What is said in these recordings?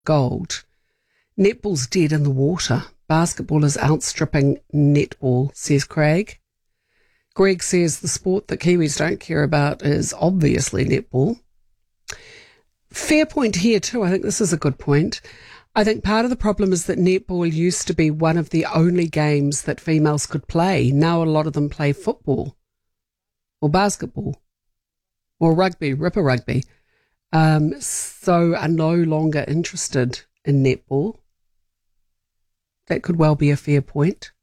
gold. Netball's dead in the water. Basketball is outstripping netball, says Craig. Greg says the sport that Kiwis don't care about is obviously netball. Fair point here too. I think this is a good point. I think part of the problem is that netball used to be one of the only games that females could play. Now a lot of them play football or basketball or rugby, ripper rugby. So are no longer interested in netball. That could well be a fair point.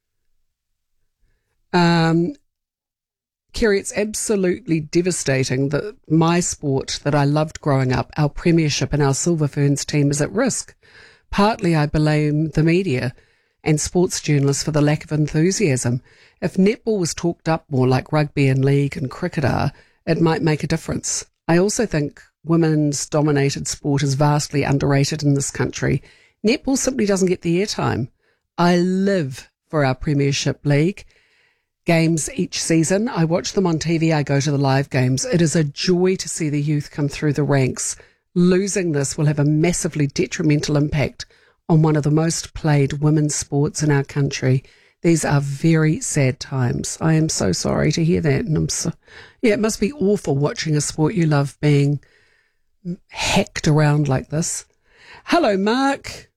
Kerry, it's absolutely devastating that my sport that I loved growing up, our Premiership and our Silver Ferns team, is at risk. Partly I blame the media and sports journalists for the lack of enthusiasm. If netball was talked up more like rugby and league and cricket are, it might make a difference. I also think women's dominated sport is vastly underrated in this country. Netball simply doesn't get the airtime. I live for our Premiership League games each season. I watch them on TV. I go to the live games. It is a joy to see the youth come through the ranks. Losing this will have a massively detrimental impact on one of the most played women's sports in our country. These are very sad times. I am so sorry to hear that. And it must be awful watching a sport you love being hacked around like this. Hello, Mark.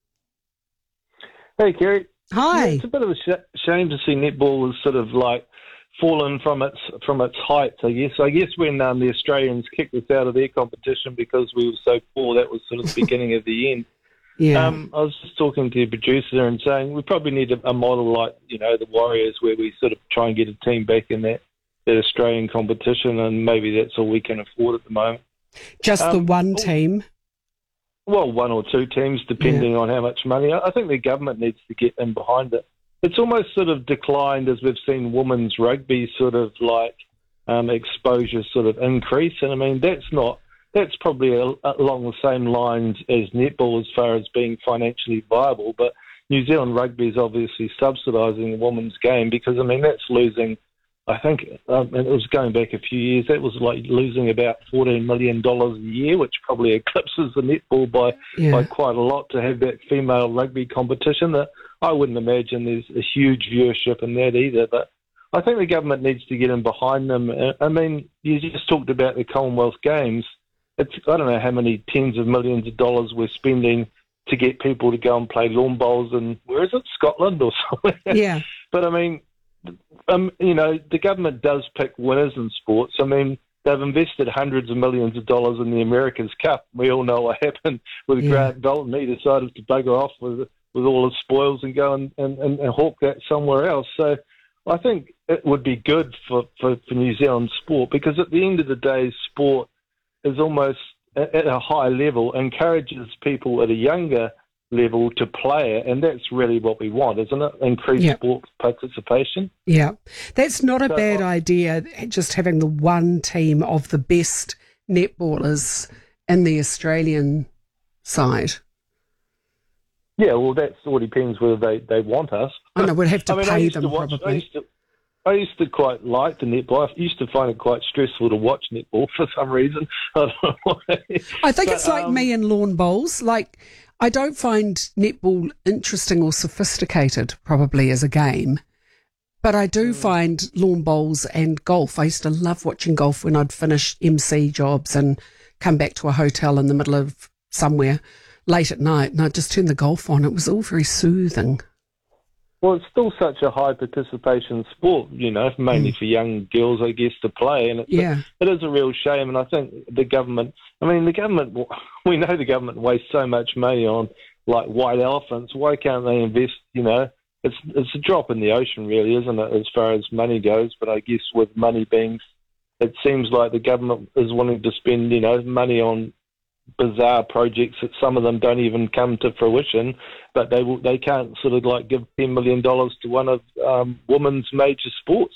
Hey, Kerry. Hi. Yeah, it's a bit of a shame to see netball has sort of like fallen from its heights, I guess. I guess when the Australians kicked us out of their competition because we were so poor, that was sort of the beginning of the end. Yeah. I was just talking to your producer and saying we probably need a model like, the Warriors, where we sort of try and get a team back in that Australian competition, and maybe that's all we can afford at the moment. Just the one team? Well, one or two teams, depending on how much money. I think the government needs to get in behind it. It's almost sort of declined as we've seen women's rugby sort of like exposure sort of increase. And I mean, that's probably along the same lines as netball as far as being financially viable. But New Zealand rugby is obviously subsidising the women's game because, I mean, that's losing, I think, it was going back a few years, that was like losing about $14 million a year, which probably eclipses the netball by quite a lot to have that female rugby competition. That I wouldn't imagine there's a huge viewership in that either, but I think the government needs to get in behind them. I mean, you just talked about the Commonwealth Games. I don't know how many tens of millions of dollars we're spending to get people to go and play lawn bowls in, where is it, Scotland or somewhere? Yeah. But I mean, the government does pick winners in sports. I mean, they've invested hundreds of millions of dollars in the America's Cup. We all know what happened with Grant Dalton. He decided to bugger off with all his spoils and go and hawk that somewhere else. So I think it would be good for New Zealand sport, because at the end of the day, sport is almost at a high level, encourages people at a younger level to play it, and that's really what we want, isn't it? Increased sport participation. Yeah, that's not a bad idea, just having the one team of the best netballers in the Australian side. Yeah, well, that all depends whether they want us. I know, we'd have to pay them probably. I used to quite like the netball. I used to find it quite stressful to watch netball for some reason. I don't know why. I think it's like me and lawn bowls. Like, I don't find netball interesting or sophisticated, probably, as a game. But I do find lawn bowls and golf. I used to love watching golf when I'd finish MC jobs and come back to a hotel in the middle of somewhere late at night, and I'd just turn the golf on. It was all very soothing. Well, it's still such a high participation sport, mainly for young girls, I guess, to play. And it is a real shame. And I think we know the government wastes so much money on, like, white elephants. Why can't they invest, it's a drop in the ocean, really, isn't it, as far as money goes? But I guess with money being, it seems like the government is wanting to spend, money on bizarre projects that some of them don't even come to fruition, but they can't sort of like give $10 million to one of women's major sports.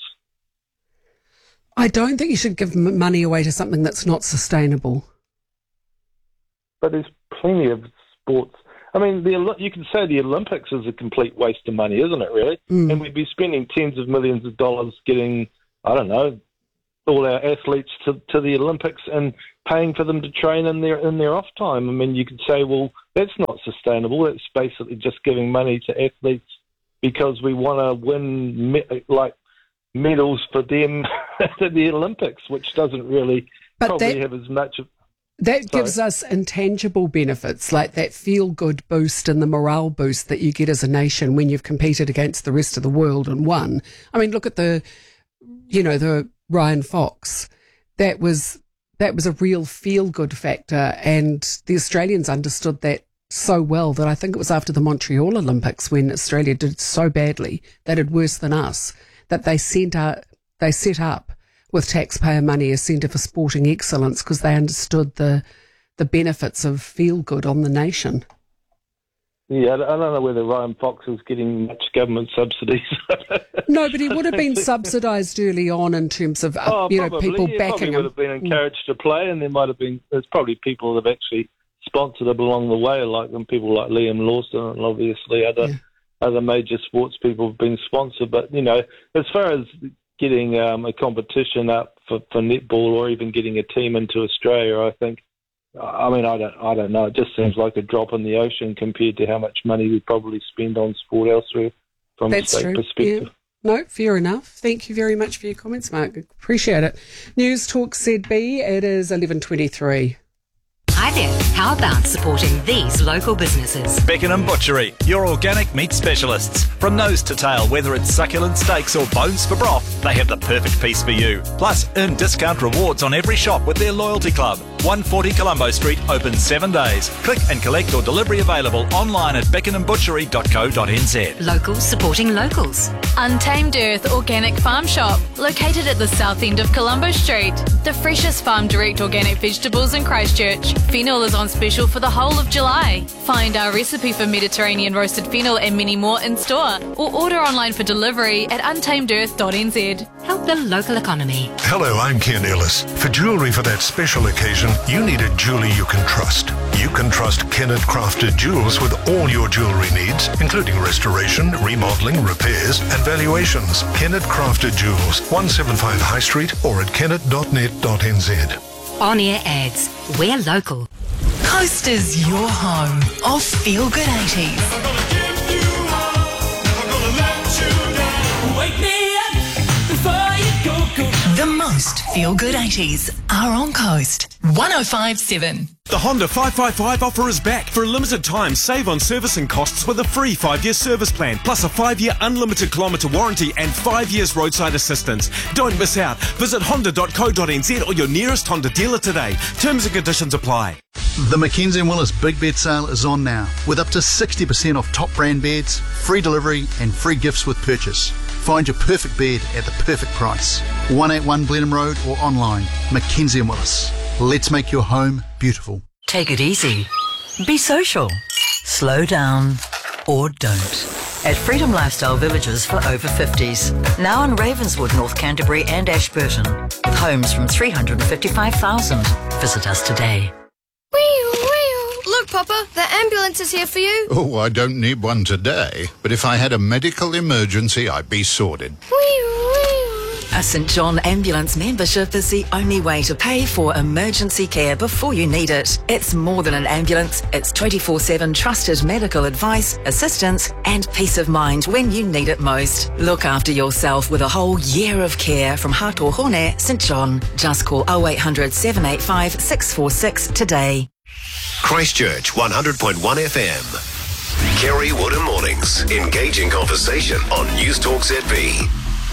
I don't think you should give money away to something that's not sustainable. But there's plenty of sports. I mean, you can say the Olympics is a complete waste of money, isn't it, really? And we'd be spending tens of millions of dollars getting, I don't know, all our athletes to the Olympics and paying for them to train in their off time. I mean, you could say, well, That's not sustainable. That's basically just giving money to athletes because we want to win medals for them at the Olympics, which doesn't really have as much of... That gives us intangible benefits, like that feel-good boost and the morale boost that you get as a nation when you've competed against the rest of the world and won. I mean, look at the Ryan Fox. That was a real feel-good factor, and the Australians understood that so well that I think it was after the Montreal Olympics when Australia did so badly, they did worse than us, that they set up with taxpayer money a centre for sporting excellence because they understood the benefits of feel-good on the nation. Yeah, I don't know whether Ryan Fox is getting much government subsidies. No, but he would have been subsidised early on in terms of people backing him. He would have been encouraged to play, and there's probably people that have actually sponsored him along the way, like people like Liam Lawson and obviously other major sports people have been sponsored. But as far as getting a competition up for netball or even getting a team into Australia, I think. I don't know. It just seems like a drop in the ocean compared to how much money we probably spend on sport elsewhere from a state perspective. Yeah. No, fair enough. Thank you very much for your comments, Mark. Appreciate it. News Talk ZB, it is 11:23. Hi there. How about supporting these local businesses? Beckenham Butchery, your organic meat specialists. From nose to tail, whether it's succulent steaks or bones for broth, they have the perfect piece for you. Plus, earn discount rewards on every shop with their loyalty club. 140 Colombo Street, open 7 days. Click and collect or delivery available online at beckenhambutchery.co.nz. Locals supporting locals. Untamed Earth Organic Farm Shop, located at the south end of Colombo Street. The freshest farm direct organic vegetables in Christchurch. Fennel is on special for the whole of July. Find our recipe for Mediterranean roasted fennel and many more in store, or order online for delivery at untamedearth.nz. Help the local economy. Hello, I'm Ken Ellis. For jewellery for that special occasion, you need a jeweller you can trust. You can trust Kennett Crafted Jewels with all your jewellery needs, including restoration, remodelling, repairs and valuations. Kennett Crafted Jewels, 175 High Street or at kennett.net.nz. On-air ads. We're local. Coast is your home of Feel Good 80s. Wake me up before you go. The most Feel Good 80s are on Coast 105.7. The Honda 555 offer is back. For a limited time, save on servicing costs with a free 5-year service plan, plus a 5-year unlimited kilometre warranty and 5 years roadside assistance. Don't miss out. Visit honda.co.nz or your nearest Honda dealer today. Terms and conditions apply. The Mackenzie & Willis Big Bed Sale is on now, with up to 60% off top brand beds, free delivery and free gifts with purchase. Find your perfect bed at the perfect price. 181 Blenheim Road or online. Mackenzie & Willis. Let's make your home beautiful. Take it easy. Be social. Slow down or don't. At Freedom Lifestyle Villages for over 50s. Now in Ravenswood, North Canterbury and Ashburton. With homes from $355,000. Visit us today. Look, Papa, the ambulance is here for you. Oh, I don't need one today, but if I had a medical emergency, I'd be sorted. A St John Ambulance membership is the only way to pay for emergency care before you need it. It's more than an ambulance. It's 24/7 trusted medical advice, assistance and peace of mind when you need it most. Look after yourself with a whole year of care from Hatohone, St John. Just call 0800 785 646 today. Christchurch 100.1 FM. Kerry Woodham Mornings. Engaging conversation on News Talk ZB.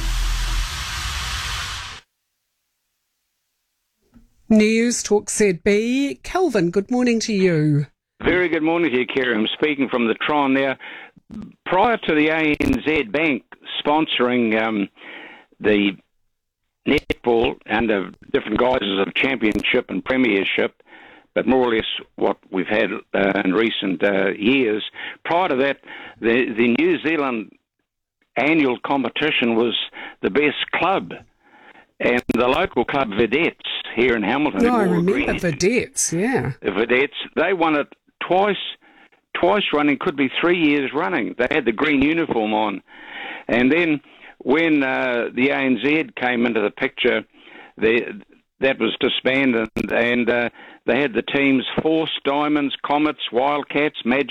News Talk ZB. Kelvin, good morning to you. Very good morning to you, Kerry. I'm speaking from the Tron there. Prior to the ANZ Bank sponsoring the netball under different guises of championship and premiership, but more or less what we've had in recent years. Prior to that, the New Zealand annual competition was the best club, and the local club Vedettes here in Hamilton. Oh, I remember Vedettes, yeah. Vedettes, they won it twice running, could be 3 years running. They had the green uniform on. And then when the ANZ came into the picture, the that was disbanded, and they had the teams Force, Diamonds, Comets, Wildcats, Magic